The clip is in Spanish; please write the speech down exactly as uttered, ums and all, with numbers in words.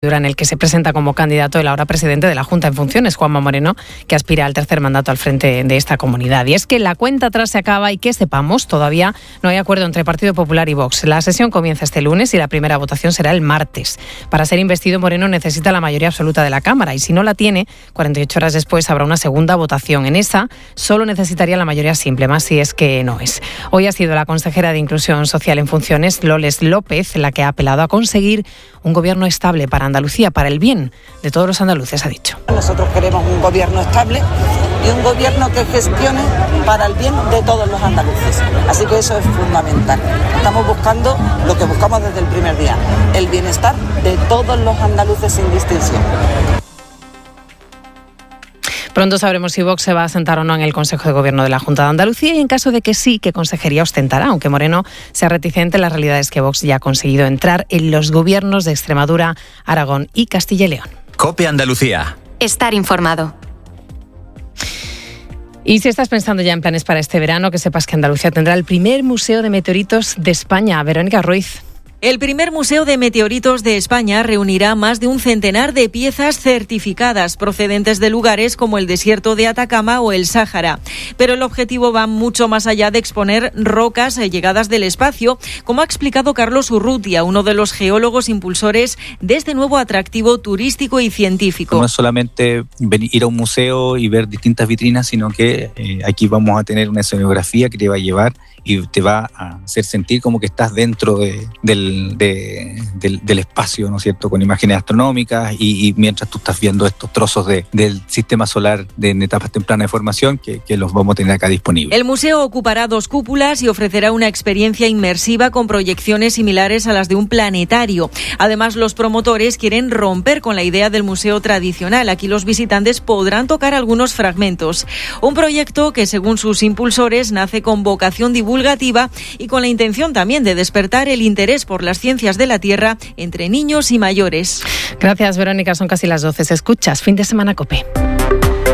en el que se presenta como candidato el ahora presidente de la Junta en funciones, Juanma Moreno, que aspira al tercer mandato al frente de esta comunidad. Y es que la cuenta atrás se acaba y que sepamos, todavía no hay acuerdo entre Partido Popular y Vox. La sesión comienza este lunes y la primera votación será el martes. Para ser investido, Moreno necesita la mayoría absoluta de la Cámara y si no la tiene, cuarenta y ocho horas después habrá una segunda votación. En esa solo necesitaría la mayoría simple, más si es que no es. Hoy ha sido la consejera de Inclusión Social en funciones, Loles López, la que ha apelado a conseguir un gobierno estable para Andalucía, para el bien de todos los andaluces, ha dicho. Nosotros queremos un gobierno estable y un gobierno que gestione para el bien de todos los andaluces. Así que eso es fundamental. Estamos buscando lo que buscamos desde el primer día, el bienestar de todos los andaluces sin distinción. Pronto sabremos si Vox se va a sentar o no en el Consejo de Gobierno de la Junta de Andalucía y en caso de que sí, qué consejería ostentará, aunque Moreno sea reticente, la realidad es que Vox ya ha conseguido entrar en los gobiernos de Extremadura, Aragón y Castilla y León. COPE Andalucía. Estar informado. Y si estás pensando ya en planes para este verano, que sepas que Andalucía tendrá el primer museo de meteoritos de España. Verónica Ruiz. El primer Museo de Meteoritos de España reunirá más de un centenar de piezas certificadas procedentes de lugares como el desierto de Atacama o el Sáhara. Pero el objetivo va mucho más allá de exponer rocas llegadas del espacio, como ha explicado Carlos Urrutia, uno de los geólogos impulsores de este nuevo atractivo turístico y científico. No es solamente venir, ir a un museo y ver distintas vitrinas, sino que eh, aquí vamos a tener una escenografía que te va a llevar y te va a hacer sentir como que estás dentro de, del, de, del, del espacio, ¿no es cierto?, con imágenes astronómicas y, y mientras tú estás viendo estos trozos de, del sistema solar de, en etapas tempranas de formación que, que los vamos a tener acá disponibles. El museo ocupará dos cúpulas y ofrecerá una experiencia inmersiva con proyecciones similares a las de un planetario. Además, los promotores quieren romper con la idea del museo tradicional. Aquí los visitantes podrán tocar algunos fragmentos. Un proyecto que, según sus impulsores, nace con vocación divulgativa divulgativa y con la intención también de despertar el interés por las ciencias de la Tierra entre niños y mayores. Gracias, Verónica. Son casi las doce. Escuchas Fin de Semana COPE.